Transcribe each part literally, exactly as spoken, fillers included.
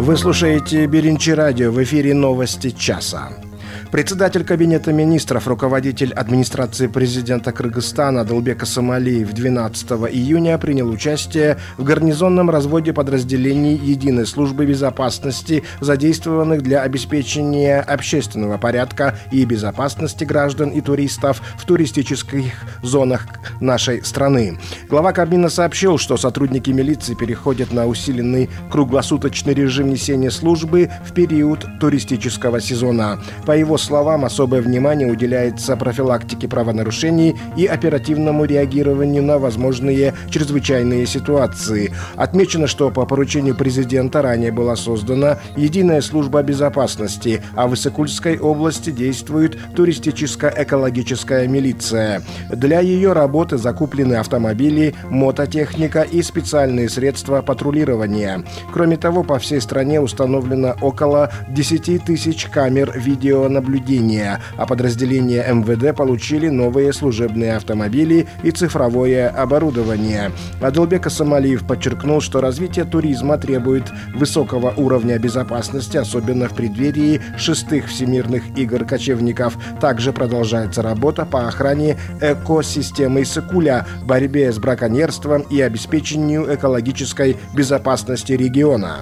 Вы слушаете Биринчи радио, в эфире новости часа. Председатель Кабинета министров, руководитель администрации президента Кыргызстана Адылбек Асамалиев двенадцатого июня принял участие в гарнизонном разводе подразделений Единой службы безопасности, задействованных для обеспечения общественного порядка и безопасности граждан и туристов в туристических зонах нашей страны. Глава Кабмина сообщил, что сотрудники милиции переходят на усиленный круглосуточный режим несения службы в период туристического сезона. По его словам, особое внимание уделяется профилактике правонарушений и оперативному реагированию на возможные чрезвычайные ситуации. Отмечено, что по поручению президента ранее была создана Единая служба безопасности, а в Иссык-Кульской области действует туристическо-экологическая милиция. Для ее работы закуплены автомобили, мототехника и специальные средства патрулирования. Кроме того, по всей стране установлено около десяти тысяч камер видеонаблюдения, а подразделения эм вэ дэ получили новые служебные автомобили и цифровое оборудование. Адылбек Асамалиев подчеркнул, что развитие туризма требует высокого уровня безопасности, особенно в преддверии шестых всемирных игр кочевников. Также продолжается работа по охране экосистемы Иссык-Куля, борьбе с браконьерством и обеспечению экологической безопасности региона.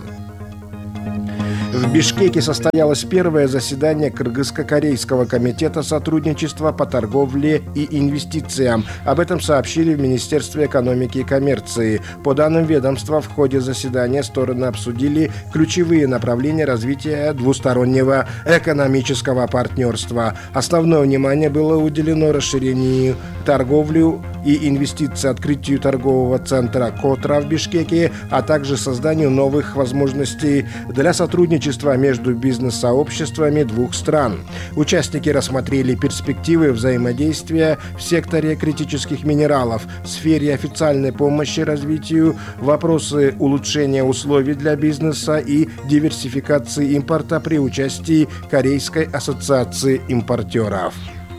В Бишкеке состоялось первое заседание Кыргызско-корейского комитета сотрудничества по торговле и инвестициям. Об этом сообщили в Министерстве экономики и коммерции. По данным ведомства, в ходе заседания стороны обсудили ключевые направления развития двустороннего экономического партнерства. Основное внимание было уделено расширению торговли и инвестиций, открытию торгового центра «Котра» в Бишкеке, а также созданию новых возможностей для сотрудничества между бизнес-сообществами двух стран. Участники рассмотрели перспективы взаимодействия в секторе критических минералов, в сфере официальной помощи развитию, вопросы улучшения условий для бизнеса и диверсификации импорта при участии Корейской ассоциации импортеров.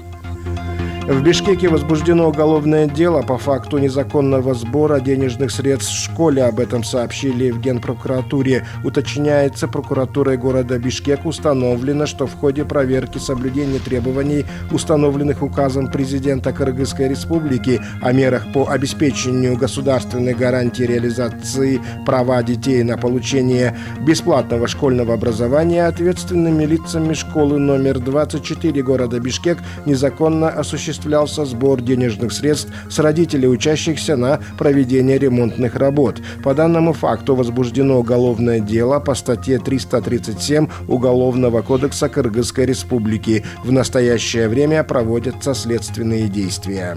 В Бишкеке возбуждено уголовное дело по факту незаконного сбора денежных средств в школе. Об этом сообщили в Генпрокуратуре. Уточняется, прокуратурой города Бишкек установлено, что в ходе проверки соблюдения требований, установленных указом президента Кыргызской республики о мерах по обеспечению государственной гарантии реализации права детей на получение бесплатного школьного образования, ответственными лицами школы номер двадцать четыре города Бишкек незаконно осуществляется осуществлялся сбор денежных средств с родителей учащихся на проведение ремонтных работ. По данному факту возбуждено уголовное дело по статье триста тридцать семь Уголовного кодекса Кыргызской Республики. В настоящее время проводятся следственные действия.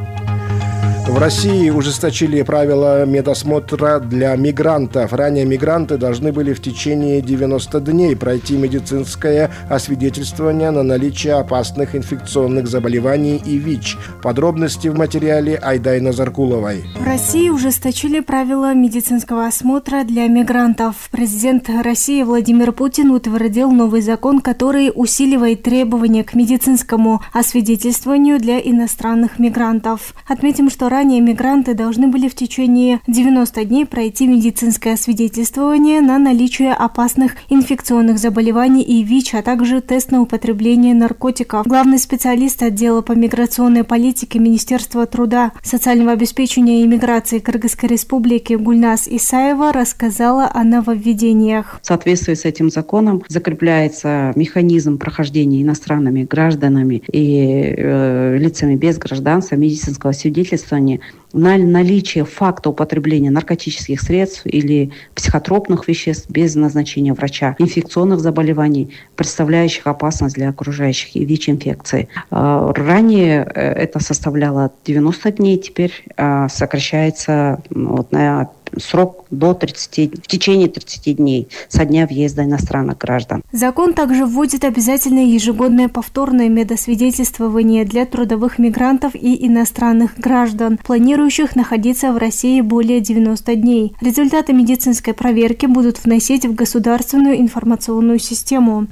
В России ужесточили правила медосмотра для мигрантов. Ранее мигранты должны были в течение девяноста дней пройти медицинское освидетельствование на наличие опасных инфекционных заболеваний и ВИЧ. Подробности в материале Айдай Назаркуловой. В России ужесточили правила медицинского осмотра для мигрантов. Президент России Владимир Путин утвердил новый закон, который усиливает требования к медицинскому освидетельствованию для иностранных мигрантов. Отметим, что ранее мигранты должны были в течение девяноста дней пройти медицинское освидетельствование на наличие опасных инфекционных заболеваний и ВИЧ, а также тест на употребление наркотиков. Главный специалист отдела по миграционной политике Министерства труда, социального обеспечения и миграции Кыргызской Республики Гульнас Исаева рассказала о нововведениях. В соответствии с этим законом закрепляется механизм прохождения иностранными гражданами и э, лицами без гражданства медицинского освидетельствования на наличие факта употребления наркотических средств или психотропных веществ без назначения врача, инфекционных заболеваний, представляющих опасность для окружающих, и ВИЧ-инфекции. Ранее это составляло девяносто дней, теперь сокращается вот на срок до тридцати, в течение тридцати дней со дня въезда иностранных граждан. Закон также вводит обязательное ежегодное повторное медосвидетельствование для трудовых мигрантов и иностранных граждан, планирующих находиться в России более девяноста дней. Результаты медицинской проверки будут вносить в государственную информационную систему.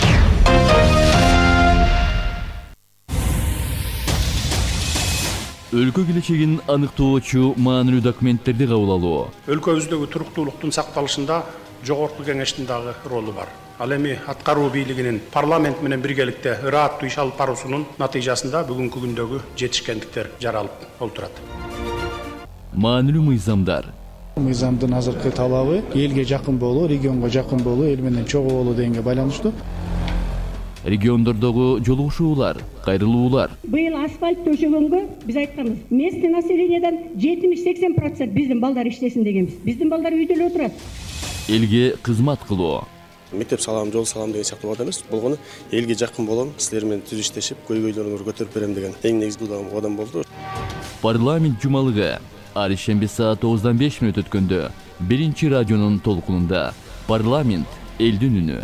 Өлкө келечегин аныктоочу маанилүү документтерди кабыл алуу. Өлкөбүздөгү туруктуулуктун сакталышында жогорку кеңештин дагы ролу бар. Ал эми аткаруу бийлигинин парламент менен биргеликте ырааттуу иш алып баруусунун натыйжасында бүгүнкү күндөгү жетишкендиктер жаралып олтурат. Маанилүү мыйзамдар. Мыйзамдын азыркы талабы элге жакын болуу, регионго жакын болуу, эл менен чогуу болуу дегенге байланыштуу. Региондордогу жолугушуулар, кайрылуулар. Быйыл асфальт төшөгөнгө биз айтканбыз. Местный населениеден жетимиш сексен процент биздин балдар иштесин дегенбиз. Биздин балдар үйдө эле отурат. Элге кызмат кылуу. Мектеп салам, жол салам деген сыяктуу бат эмес. Болгону элге жакын болом, силер менен түз иштешип, көйгөйлөрүңөрдү көтөрүп берем деген эң негизги кадам болду. Парламент жумалыгы ар ишемби саат тогуздан беш мүнөт өткөндө биринчи радионун толкунунда парламент элдин үнү.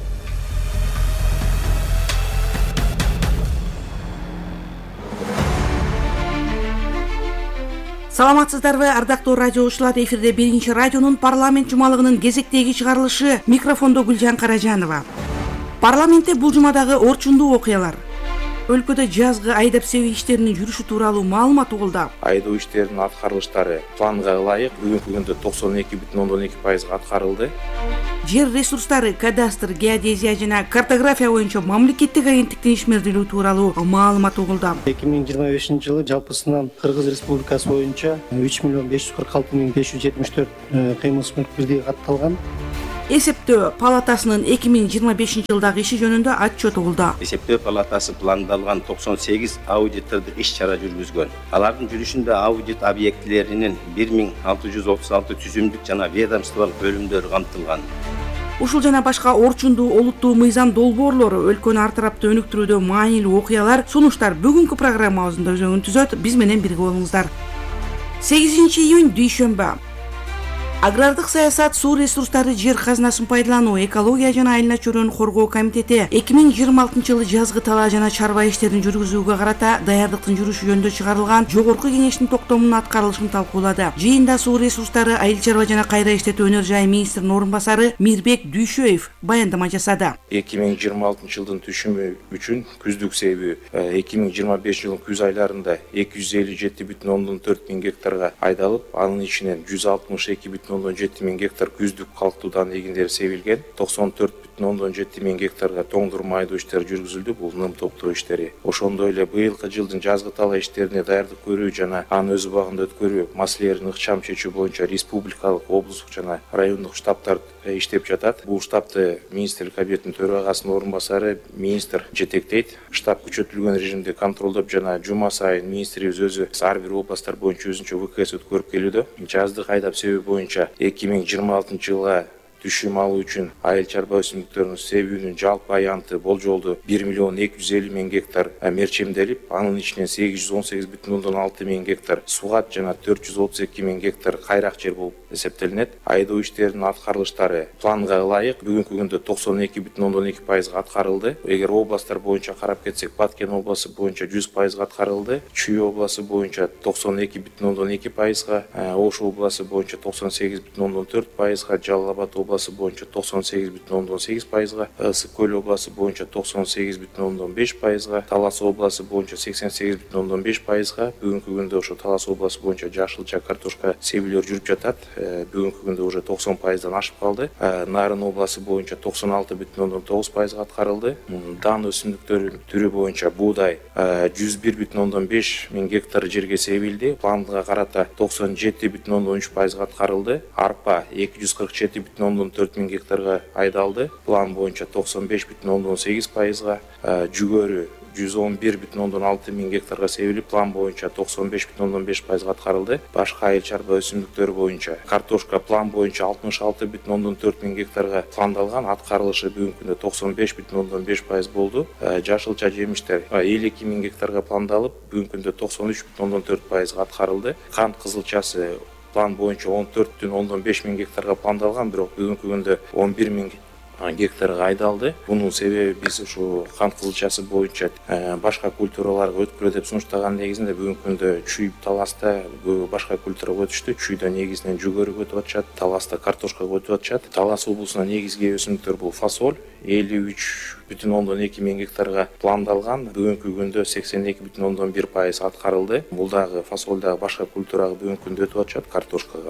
Саламатсыздарбы, ардактуу радиочулар, эфирде биринчи радионун парламент жумалыгынын кезектеги чыгарылышы, микрофондо Гүлжан Каражанова. Парламентте бул жумадагы орчундуу окуялар. Өлкөдө жазгы айдап себүү иштеринин жүрүшү тууралуу маалымат угулду. Айдоо иштеринин аткарылыштары планга ылайык бүгүнкү күндө токсон эки бүтүн ондон эки пайызга аткарылды. Жер ресурстары, кадастр, геодезия жана картография боюнча мамлекеттик агенттиктин ишмердүүлүгү тууралуу маалымат угулду. эки миң жыйырма бешинчи жылы жалпысынан Кыргыз Республикасы боюнча үч миллион беш жүз кырк алты миң беш жүз жетимиш төрт кыймылчы мүлк бирдей катталган. Эсептөө палатасынын эки миң жыйырма бешинчи жылдагы иши жөнүндө отчет угулду. Эсептөө палатасы пландалган токсон сегиз аудитордук иш-чара жүргүзгөн. Алардын жүрүшүндө аудит объектилеринин бир миң алты жүз отуз алты түзүмдүк жана ведомстволук бөлүмдөрү камтылган. Ушул жана башка орчундуу олуттуу мыйзам долбоорлору, өлкөнү ар тараптуу өнүктүрүүдө маанилүү окуялар, сунуштар бүгүнкү программабыздын өзөгүн түзөт. Биз менен бирге болуңуздар. сегизинчи июнь дүйшөмбү. Агрардык саясат, суу ресурстары, жер казынасын пайдалануу, экология жана айылына чөйрөнү коргоо комитети эки миң жыйырма алтынчы жылы жазгы талаа жана чарба иштерин жүргүзүүгө карата даярдыктын жүрүшү жөнүндө чыгарылган жогорку кеңештин токтомунун аткарылышын талкуулады. Жыйында суу ресурстары, айыл чарба жана кайра иштетүү өнөр жай министринин орун басары Мирбек Дүйшөев баяндама жасады. эки миң жыйырма алтынчы жылдын түшүмү үчүн күздүк себүү эки миң жыйырма беш жылдын күз айларында эки жүз элүү жети бүтүн ондон төрт миң гектарга айдалып, анын ичинен жүз алтымыш эки бүтүн ондон жети миң гектар күздүк калктуу дан эгиндери себилген, токсон төрт бүтүн ондон жети миң гектарга тоңдурма айдоо иштери жүргүзүлдү. Бул ным топтоо иштери. Ошондой эле быйылкы жылдын жазгы талаа иштерине даярдык көрүү жана аны өз убагында өткөрүү маселелерин ыкчам чечүү боюнча республикалык, облустук жана райондук штабтар иштеп жатат. Бул штабты министрлик кабинетинин төрагасынын орун басары министр жетектейт. Штаб күчөтүлгөн режимде контролдоп жана жума сайын министрибиз өзү ар бир областтар боюнча өзүнчө вэ ка эс өткөрүп келүүдө. Жаздык айдап себүү боюнча эки миң жыйырма алтынчы жылга түшүм алуу үчүн айыл чарба өсүмдүктөрүнүн себүүнүн жалпы аянты болжолду бир миллион эки жүз элүү миң гектар мерчемделип, анын ичинен сегиз жүз он сегиз бүтүн ондон алты миң гектар сугат жана төрт жүз отуз эки миң гектар кайрак жер болуп эсептелинет. Айдоо иштеринин аткарылыштары планга ылайык бүгүнкү күндө токсон эки бүтүн ондон эки пайызга аткарылды. Эгер областтар боюнча карап кетсек, Баткен областы боюнча жүз пайызга аткарылды, Чүй областы боюнча токсон эки бүтүн ондон эки пайызга, Ош областы боюнча токсон сегиз бүтүн ондон төрт пайызга, Жалал Абад областы боюнча токсон сегиз бүтүн ондон сегиз пайызга, Ысык көл областы боюнча токсон сегиз бүтүн ондон беш пайызга, Талас областы боюнча сексен сегиз бүтүн ондон беш пайызга. Бүгүнкү күндө ошо Талас областы боюнча жашылча картошка себүүлөр жүрүп жатат. Бүгүнкү күндө уже токсон пайыздан ашып калды. Нарын областы боюнча токсон алты бүтүн ондон тогуз пайызга аткарылды. Дан өсүмдүктөрүнүн түрү боюнча буудай жүз бир бүтүн ондон беш миң гектар жерге себилди. Планга карата токсон жети бүтүн ондон үч пайызга аткарылды. Арпа эки жүз кырк жети бүтүн ондон төрт миң гектарга айдалды. План боюнча токсон беш бүтүн ондон сегиз пайызга, жүгөрү жүз он бир бүтүн ондон алты миң гектарга себилип, план боюнча токсон беш бүтүн ондон беш пайызга аткарылды. Башка айыл чарба өсүмдүктөрү боюнча картошка план боюнча алтымыш алты бүтүн ондон төрт миң гектарга пландалган, аткарылышы бүгүнкү күндө токсон беш бүтүн ондон беш пайыз болду. Жашылча жемиштер элүү эки миң гектарга пландалып, бүгүнкү күндө токсон үч бүтүн ондон төрт пайызга аткарылды. Кант кызылчасы план боюнча он төрт бүтүн ондон беш миң гектарга пландалган, бирок бүгүнкү күндө он бир миң гектарга айдалды. Бунун себеби биз ушу кант кызылчасы боюнча башка культураларга өткөрө деп сунуштаган негизинде бүгүнкү күндө Чүй, Таласта башка культурага өтүштү. Чүйдө негизинен жүгөрү өтүп атышат, Таласта картошка өтүп атышат. Талас облусунун негизги өсүмдүктөр бул фасоль, элүү үч бүтүн ондон эки миң гектарга пландалган. Бүгүнкү күндө сексен эки бүтүн ондон бир пайыз аткарылды. Бул дагы фасоль дагы башка культурага бүгүнкү күндө өтүп атышат, картошкага.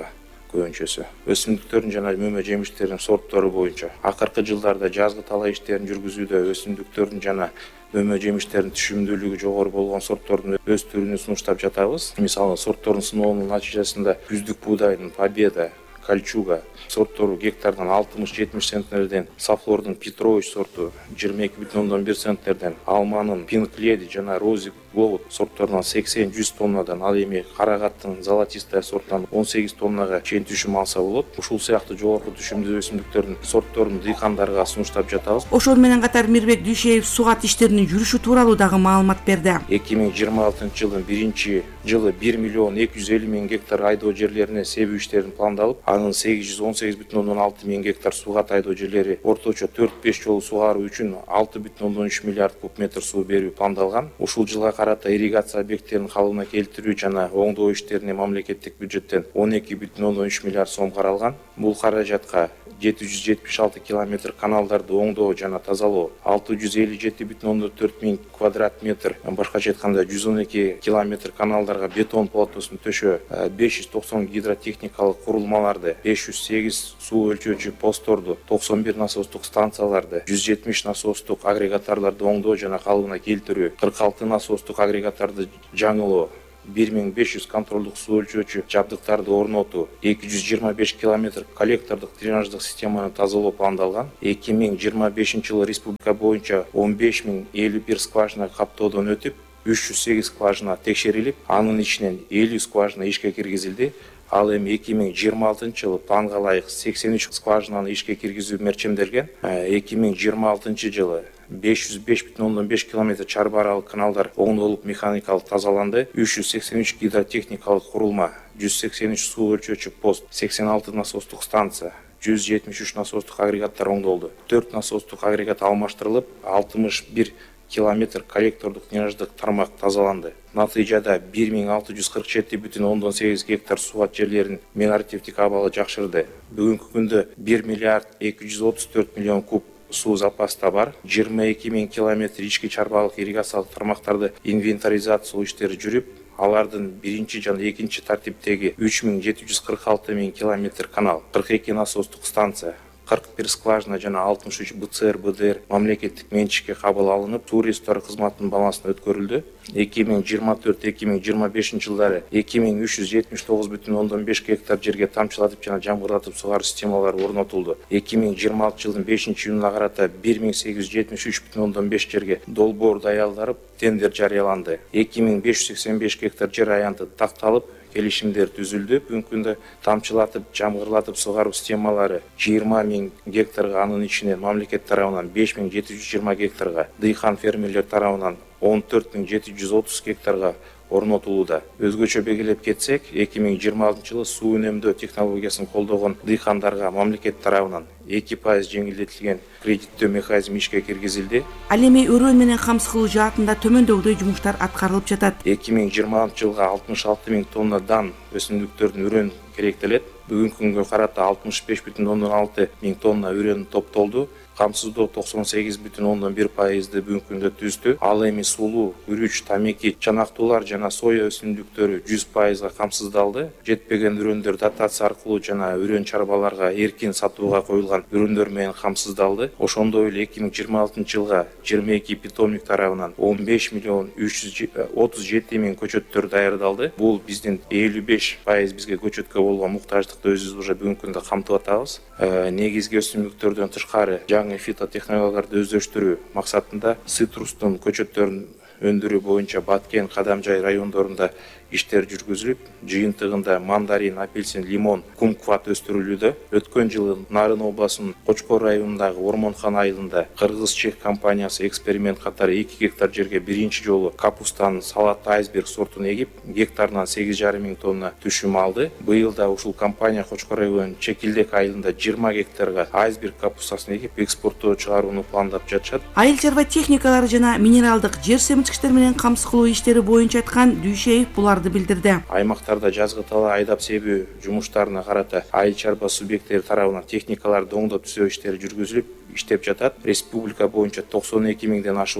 көбүнчөсү. Өсүмдүктөрдүн жана мөмө жемиштердин сорттору боюнча акыркы жылдарда жазгы талаа иштерин жүргүзүүдө өсүмдүктөрдүн жана мөмө жемиштердин түшүмдүүлүгү жогору болгон сорттордун өз түрүнү сунуштап жатабыз. Мисалы сорттордун сыноонун натыйжасында күздүк буудайдын Победа, Кольчуга сорттору гектардан алтымыш жетимиш центнерден, Сафлордун Петрович сорту жыйырма эки бүтүн ондон бир центнерден, Алманын Pink Lady жана Rosy Gold сортторунан сексен жүз тоннадан, ал эми Карагаттын Золотистая сортунан он сегиз тоннага чейин түшүм алса болот. Ушул сыяктуу жогорку түшүмдүү өсүмдүктөрдүн сортторун дыйкандарга сунуштап жатабыз. Ошол менен катар Мирбек Дүйшеев сугат иштеринин жүрүшү тууралуу дагы маалымат берди. эки миң жыйырма алтынчы жылдын биринчи жылы бир миллион эки жүз элүү миң гектар айдоо жерлерине себүү иштерин пландалып, анын сегиз жүз он сегиз бүтүн ондон алты миң гектар сугат айдоо жерлери орточо төрт беш жолу сугаруу үчүн алты бүтүн ондон үч миллиард куб метр суу берүү пландалган. Ушул жылга карата ирригация объекттерин калыбына келтирүү жана оңдоо иштерине мамлекеттик бюджеттен он эки бүтүн ондон үч миллиард сом каралган. Бул каражатка жети жүз жетимиш алты километр каналдарды оңдоо жана тазалоо, алты жүз элүү жети бүтүн ондон төрт миң квадрат метр, башкача айтканда жүз он эки километр каналдарга бетон полотосун төшөө, беш жүз токсон гидротехникалык курулмаларды, беш жүз сегиз суу өлчөөчү постторду, токсон бир насостук станцияларды, жүз жетимиш насостук агрегатарларды оңдоо жана калыбына келтирүү, кырк алты насостук агрегатарды жаңылоо, бир миң беш жүз контролдук суу өлчөөчү жабдыктарды орнотуу, эки жүз жыйырма беш километр коллектордук дренаждык системаны тазалоо пландалган. эки миң жыйырма бешинчи жылы республика боюнча он беш миң элүү бир скважина каптоодон өтүп, үч жүз сегиз скважина текшерилип, анын ичинен элүү скважина ишке киргизилди. Ал эми эки миң жыйырма алтынчы жылы планга ылайык сексен үч скважинаны ишке киргизүү мерчемделген. эки миң жыйырма алтынчы жылы беш жүз беш бүтүн ондон беш километр чарба аралык каналдар оңдолуп механикалык тазаланды. үч жүз сексен үч гидротехникалык курулма, жүз сексен үч суу өлчөөчү пост, сексен алты насостук станция, жүз жетимиш үч насостук агрегаттар оңдолду. төрт насостук агрегат алмаштырылып, алтымыш бир километр коллектордук дренаждык тармак тазаланды. Натыйжада бир миң алты жүз кырк жети бүтүн ондон сегиз гектар сугат жерлеринин мелиоративдик абалы жакшырды. Бүгүнкү күндө бир миллиард эки жүз отуз төрт миллион куб суу запаста бар. жыйырма эки миң километр ички чарбалык ирригациялык тармактарды инвентаризациялоо иштери жүрүп, алардын биринчи жана экинчи тартиптеги үч миң жети жүз кырк алты миң километр канал, кырк эки насостук станция, кырк бир скважина жана алтымыш үч БЦР БДР мамлекеттик менчикке кабыл алынып, суу ресурстары кызматынын балансына өткөрүлдү. эки миң жыйырма төрт эки миң жыйырма бешинчи жылдары эки миң үч жүз жетимиш тогуз бүтүн ондон беш гектар жерге тамчылатып жана жамгырлатып сугаруу системалары орнотулду. эки миң жыйырма алтынчы жылдын бешинчи июнуна карата бир миң сегиз жүз жетимиш үч бүтүн ондон беш жерге долбоор даярдалып, тендер жарыяланды. эки миң беш жүз сексен беш гектар жер аянты такталып, келишимдер түзүлдү. Бүгүнкү күндө тамчылатып, жамгырлатып сугаруу системалары жыйырма миң гектарга, анын ичинен мамлекет тарабынан беш миң жети жүз жыйырма гектарга, дыйкан фермерлер тарабынан он төрт миң жети жүз отуз гектарга орнотулууда. Өзгөчө белгилеп кетсек, эки миң жыйырма алтынчы жылы суу үнөмдөө технологиясын колдогон дыйкандарга мамлекет тарабынан эки пайыз жеңилдетилген кредиттөө механизми ишке киргизилди. Ал эми өрөө менен камсыз кылуу жаатында төмөндөгүдөй жумуштар аткарылып жатат. эки миң жыйырма алтынчы жылга алтымыш алты миң тонна дан өсүмдүктөрдүн үрөн керектелет. Бүгүнкү күнгө карата алтымыш беш бүтүн ондон алты миң тонна үрөн топтолду. Камсыздоо токсон сегиз бүтүн ондон бир пайызды бүгүнкү күндө түздү. Ал эми сулуу, үрүч, тамеки, чанактуулар жана соя өсүмдүктөрү жүз пайызга камсыздалды. Жетпеген үрөндөр дотация аркылуу жана үрөн чарбаларга эркин сатууга коюлган үрөндөр менен камсыздалды. Ошондой эле эки миң жыйырма алтынчы жылга жыйырма эки питомник тарабынан он беш миллион үч жүз отуз жети миң көчөттөр даярдалды. Бул биздин элүү беш пайыз бизге көчөткө болгон муктаждыкты өзүбүз уже бүгүнкү күндө камтып атабыз. Негизги өсүмдүктөрдөн тышкары жаңы фитотехнологияларды өздөштүрүү максатында цитрустун көчөттөрүн өндүрүү боюнча Баткен, Кадамжай райондорунда иштер жүргүзүлүп, жыйынтыгында мандарин, апельсин, лимон, кумкват өстүрүлүүдө. Өткөн жылы Нарын областынын Кочкор районундагы Ормонхан айылында кыргыз-чех компаниясы эксперимент катары эки гектар жерге биринчи жолу капустанын салат айсберг сортун эгип, гектарынан сегиз жарым миң тонна түшүм алды. Быйыл да ушул компания Кочкор районунун Чекилдек айылында жыйырма гектарга айсберг капустасын эгип, экспорттоо чыгарууну пландап жатышат. Айыл чарба техникалары жана минералдык жер семчиктер менен камсыз кылуу иштери боюнча айткан Дүйшеев булар билдирди. Аймактарда жазгы талаа айдап себүү жумуштарына карата айыл чарба субъекттери тарабынан техникаларды оңдоп түзөө иштери жүргүзүлүп, иштеп жатат. Республика боюнча токсон эки миңден ашуун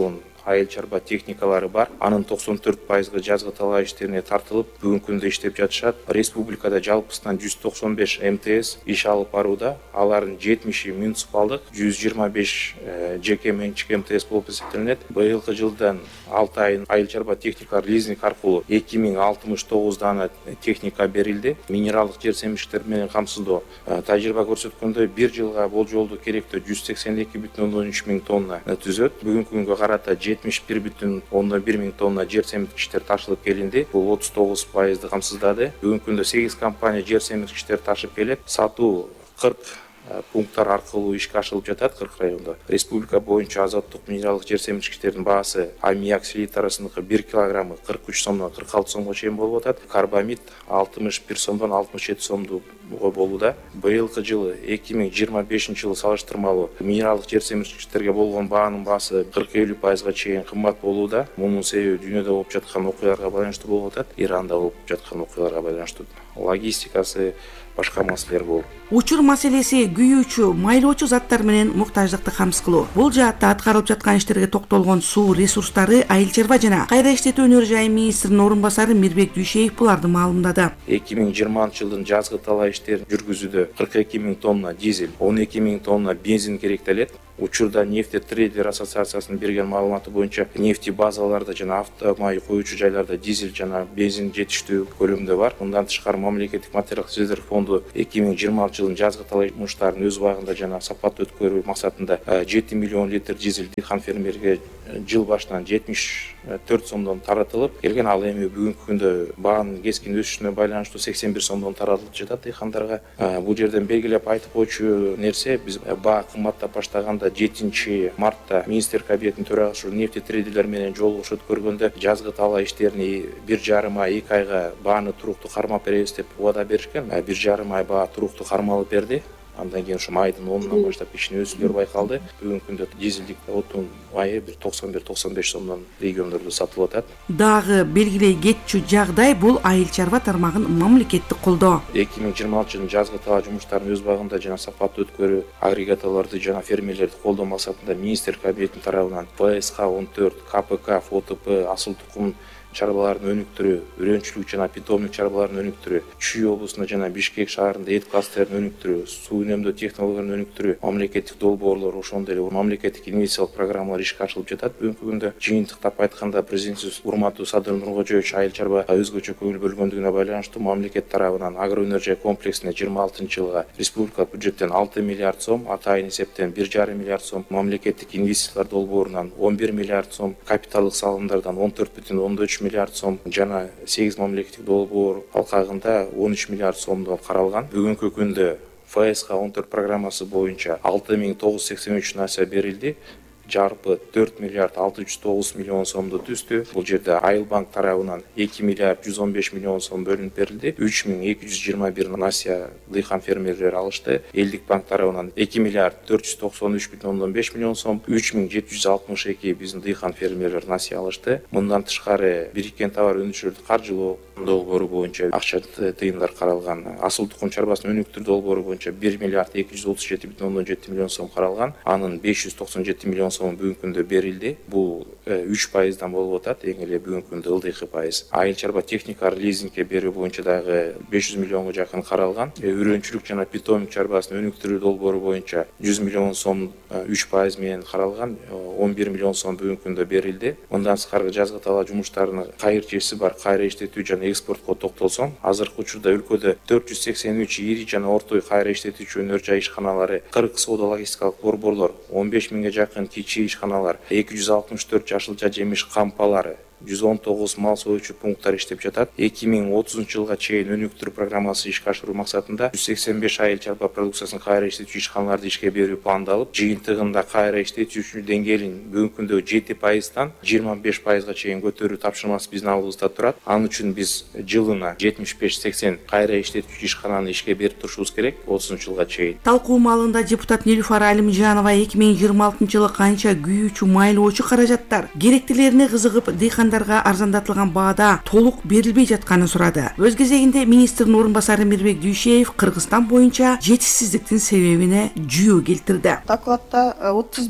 айыл чарба техникалары бар. Анын токсон төрт пайызы жазгы талаа иштерине тартылып, бүгүнкү күндө иштеп жатышат. Республикада жалпысынан жүз токсон беш эм тэ эс иш алып барууда. Алардын жетимиши муниципалдык, жүз жыйырма беш жеке менчик эм тэ эс болуп эсептелинет. Быйылкы жылдан алты айын айыл чарба техникалар лизинг аркылуу эки миң алтымыш тогуз дана техника берилди. Минералдык жер семиштер менен камсыздоо тажрыйба көрсөткөндөй бир жылга болжолдуу керектөө жүз сексен эки бүтүн ондон үч миң тонна түзөт. Бүгүнкү күнгө карата жетимиш бир бүтүн ондон бир миң тонна жер семирткичтер ташылып келинди. Бул отуз тогуз пайызды камсыздады. Бүгүнкү күндө сегиз компания жер семирткичтер ташып келет. Сатуу кырк пункттар аркылуу ишке ашырылып жатат кырк райондо. Республика боюнча азоттук минералдык жер семирткичтердин баасы аммиак селитрасыныкы бир килограммы кырк үч сомдон кырк алты сомго чейин болуп атат. Карбамид алтымыш бир сомдон алтымыш жети сомдуу болууда. Быйылкы жылы эки миң жыйырма бешинчи жылы салыштырмалуу минералдык жер семирткичтерге болгон баанын баасы кырк элүү пайызга чейин кымбат болууда. Мунун себеби дүйнөдө болуп жаткан окуяларга байланыштуу болуп атат. Иранда болуп жаткан окуяларга байланыштуу. Логистикасы, башка маселелер болуп. Учур маселеси күйүүчү, майлоочу заттар менен муктаждыкты камсыз кылуу. Бул жаатта аткарылып жаткан иштерге токтолгон суу ресурстары айыл чарба жана кайра иштетүү өнөр жайы министринин орун басары Мирбек Дүйшеев буларды маалымдады. эки миң жыйырманчы жылдын жазгы талаа иштерин жүргүзүүдө кырк эки миң тонна дизель, он эки миң тонна бензин керектелет. Учурда нефтетрейдер ассоциациясынын берген маалыматы боюнча нефти базаларда жана автомай коюучу жайларда дизель жана бензин жетиштүү көлөмдө бар. Мындан тышкары мамлекеттик материалдык резерв фонду эки миң жыйырманчы жылдын жазгы талаа жумуштарын өз убагында жана сапаттуу өткөрүү максатында жети миллион литр дизель дыйкан фермерге жыл башынан жетимиш төрт сомдон таратылып келген. Ал эми бүгүнкү күндө баанын кескин өсүшүнө байланыштуу сексен бир сомдон таратылып жатат дыйкандарга. Бул жерден белгилеп айтып койчу нерсе, биз баа кымбаттап баштаганда жетинчи мартта министр кабинетинин төрагасы нефтетрейдерлер менен жолугуш өткөргөндө жазгы талаа иштерини бир жарым ай эки айга бааны туруктуу кармап беребиз деп убада беришкен. Бир жарым ай баа туруктуу кармалып берди. Андан кийин ушу майдын онунан баштап ишин өсүүлөр байкалды. Бүгүнкү күндө дизелдик отун майы бир токсон бир токсон беш сомдон региондордо сатылып атат. Дагы белгилей кетчү жагдай бул айыл чарба тармагын мамлекеттик колдоо. эки миң жыйырманчы жылдын жазгы талаа жумуштарын өз убагында жана сапаттуу өткөрүү, агрегаталарды жана фермерлерди колдоо максатында министр кабинетинин тарабынан бэ эс ка он төрт, ка пэ ка, эф о тэ пэ, асыл тукум чарбаларын өнүктүрүү, үрөнчүлүк жана питомник чарбаларын өнүктүрүү, Чүй облусунда жана Бишкек шаарында эт кластерин өнүктүрүү, суу үнөмдөө технологияларын өнүктүрүү, мамлекеттик долбоорлор, ошондой эле мамлекеттик инвестициялык программалар ишке ашырылып жатат. Бүгүнкү күндө жыйынтыктап айтканда президентибиз урматтуу Садыр Нуркожоевич айыл чарба өзгөчө көңүл бөлгөндүгүнө байланыштуу мамлекет тарабынан агро өнөр жай комплексине жыйырма алтынчы жылга республикалык бюджеттен алты миллиард сом, атайын эсептен бир жарым миллиард сом, мамлекеттик инвестициялар долбоорунан он бир миллиард сом, капиталдык салымдардан он төрт бүтүн ондон үч миллиард сом жана сегиз мамлекеттик долбоор алкагында он үч миллиард сомдон каралган. Бүгүнкү күндө эф эс ка он төрт программасы боюнча алты миң тогуз жүз сексен үч нация берилди. Жарпы төрт миллиард алты жүз тогуз миллион сомду түздү. Бул жерде Айыл банк тарабынан эки миллиард жүз он беш миллион сом бөлүнүп берилди. үч миң эки жүз жыйырма бир насия дыйкан фермерлер алышты. Элдик банк тарабынан эки миллиард төрт жүз токсон үч бүтүн ондон беш миллион сом, үч миң жети жүз алтымыш эки биздин дыйкан фермерлер насия алышты. Мындан тышкары бириккен товар өнүкчүлөрдү каржылоо долбоору боюнча акча тыйындар каралган. Асыл тукум чарбасын өнүктүрүү долбоору боюнча бир миллиард эки жүз отуз жети бүтүн ондон жети миллион сом каралган. Анын беш жүз токсон жети миллион сом бүгүнкү күндө берилди. Бул үч пайыздан болуп атат. Эң эле бүгүнкү күндө ылдыйкы пайыз. Айыл чарба техникалар лизингге берүү боюнча дагы беш жүз миллионго жакын каралган. Үрөнчүлүк жана питомник чарбасын өнүктүрүү долбоору боюнча жүз миллион сом үч пайыз менен каралган. он бир миллион сом бүгүнкү күндө берилди. Мындан сырткары жазгы талаа жумуштарынын кайрчеси бар, кайра иштетүү жана экспортко токтолсом, азыркы учурда өлкөдө төрт жүз сексен үч ири жана орто кайра иштетүүчү өнөр жай ишканалары, кырк соода логистикалык борборлор, он беш миңге жакын кичи ишканалар, эки жүз алтымыш төрт жашылча жемиш кампалары, жүз он тогуз мал союучу пункттар иштеп жатат. эки миң отузунчу жылга чейин өнүктүрүү программасы ишке ашыруу максатында жүз сексен беш айыл чарба продукциясын кайра иштетүүчү ишканаларды ишке берүү пландалып, жыйынтыгында кайра иштетүүчү деңгээлин бүгүнкү күндө жети пайыздан жыйырма беш пайызга чейин көтөрүү тапшырмасы биздин алдыбызда турат. Ал үчүн биз жылына жетимиш беш сексен кайра иштетүүчү ишкананы ишке берип турушубуз керек отузунчу жылга чейин. Талкуу маалында депутат Нилуфар Алимжанова эки миң жыйырма алтынчы жылы канча күйүүчү майлоочу каражаттар керектилерине кызыгып дыйкандарга арзандатылган баада толук берилбей жатканын сурады. Өз кезегинде министрдин орун басары Мирбек Дүйшеев Кыргызстан боюнча жетишсиздиктин себебине жүйө келтирди. Докладта отуз бир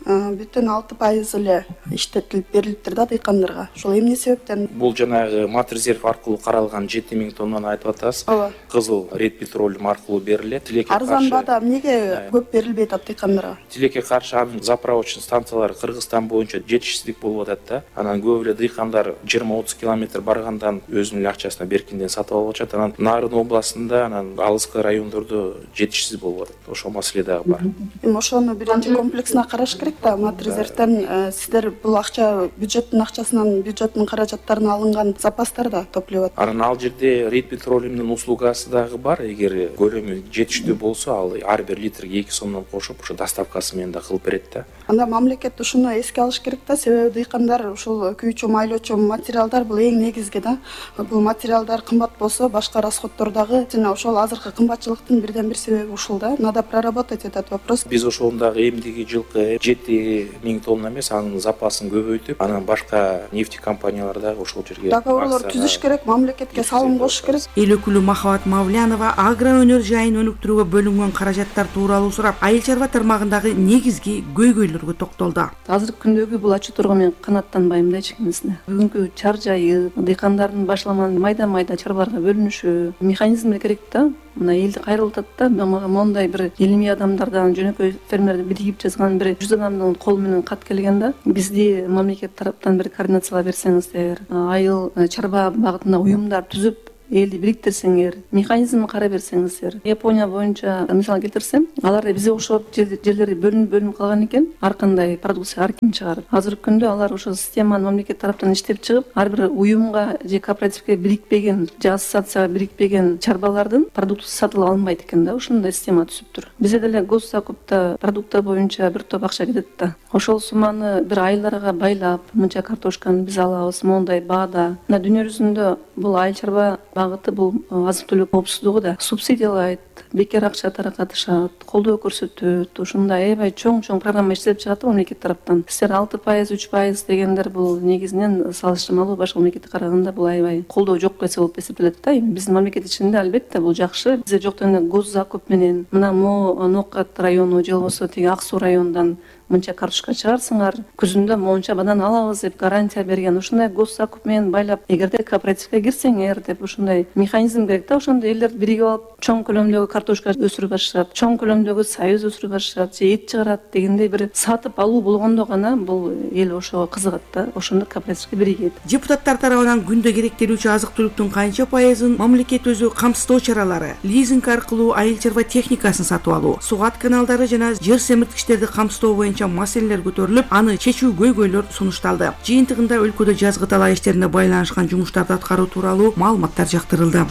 бүтүн алты пайыз эле иштетилип берилиптир да дыйкандарга. Ошол эмне себептен? Бул жанагы мат резерв аркылуу каралган жети миң тоннаны айтып атасыз. Ооба. Кызыл ред петролиум аркылуу берилет. Тилекке каршы арзан баада эмнеге көп берилбей атат дыйкандарга? Тилекке каршы анын заправочный станциялары Кыргызстан боюнча жетишсиздик болуп атат да. Анан көп эле дыйкандар жыйырма отуз километр баргандан өзүнүн эле акчасына Беркинден сатып алып атышат. Анан Нарын областында, анан алыскы райондордо жетишсиз болуп атат. Ошол маселе дагы бар. Эми ошону биринчи комплексине караш керек да. Мат резервден сиздер бул акча бюджеттин акчасынан, бюджеттин каражаттарынан алынган запастар да топлоп атат. Анан ал жерде ред петролиумдун услугасы дагы бар. Эгер көлөмү жетиштүү болсо, ал ар бир литрге эки сомдон кошуп, ошо доставкасы менен да кылып берет да. Анда мамлекет ушуну эске алыш керек да, себеби дыйкандар ушул күйүүчү, майлоочу материалдар бул эң негизги да. Бул материалдар кымбат болсо, башка расходдор дагы жана ошол азыркы кымбатчылыктын бирден бир себеби ушул да. Надо проработать этот вопрос. Биз ошондагы эмдиги жылкы жети миң тонна эмес, анын запасын көбөйтүп, анан башка нефть компаниялар дагы ошол жерге договорлор түзүш керек, мамлекетке салым кошуш керек. Эл өкүлү Махабат Мавлянова агро өнөр жайын өнүктүрүүгө бөлүнгөн каражаттар тууралуу сурап, айыл чарба тармагындагы негизги көйгөйлөргө токтолду. Азыркы күндөгү бул ачыктоого мен канааттанбайм да чекинесине. Бүгүнкү чар жайы, дыйкандардын башламан майда-майда чарбаларга бөлүнүшү, механизмдер керек да. Мына элди кайрылтат да, мондай бир илимий адамдардан, жөнөкөй фермерлер биригип жазган бир жүз адамдын колу менен кат келген да. Бизди мамлекет тараптан бир координациялап берсеңиздер, айыл чарба багытында уюмдар түзүп, элди бириктирсеңер, механизмин карай берсеңиздер. Япония боюнча мисал келтирсем, алар бизге окшоп жерлери бөлүнүп бөлүнүп калган экен. Ар кандай продукция ар ким чыгарат. Азыркы күндө алар ошо системаны мамлекет тараптан иштеп чыгып, ар бир уюмга же кооперативге бирикпеген, же ассоциацияга бирикпеген чарбалардын продукциясы сатылып алынбайт экен да. Ошондой система түзүптүр. Бизде деле госзакупта продукция боюнча бир топ акча кетет да. Ошол сумманы бир айларга байлап, мынча картошканы биз алабыз, мондай баада. Мына дүйнө жүзүндө бул айыл чарба багыты бул азык-түлүк коопсуздугу да субсидиялайт, бекер акча таратышат, колдоо көрсөтөт. Ушундай аябай чоң-чоң программа иштелип чыгат мамлекет тараптан. Силер алты пайыз, үч пайыз дегендер бул негизинен салыштырмалуу башка мамлекетке караганда бул аябай колдоо жок эсе болуп эсептелет да. Биздин мамлекет ичинде албетте бул жакшы. Бизде жоктон эле госзакуп менен мына Мо Нокат району же болбосо тиги Ак Суу районунан мынча картошка чыгарсыңар, күзүндө монча бадан алабыз деп гарантия берген. Ушундай госзакуп менен байлап, эгерде кооперативге кирсеңер деп ушундай механизм керек да. Ошондой элдер биригип алып, чоң көлөмдөгү картошка өсүрүп башашат, чоң көлөмдөгү союз өсүрүп башашат, же эт чыгарат дегендей бир сатып алуу болгондо гана бул эл ошого кызыгат да. Ошондо кооперативге биригет. Депутаттар тарабынан күндө керектелүүчү азык-түлүктүн канча пайызын мамлекет өзү камсыздоо чаралары, лизинг аркылуу айыл чарба техникасын сатып алуу, сугат каналдары жана жер семирткичтерди камсыздоо боюнча маселелер көтөрүлүп, аны чечүү көйгөйлөр сунушталды. Жыйынтыгында өлкөдө жазгы талаа иштерине байланышкан жумуштарды аткаруу тууралуу маалыматтар жактырылды.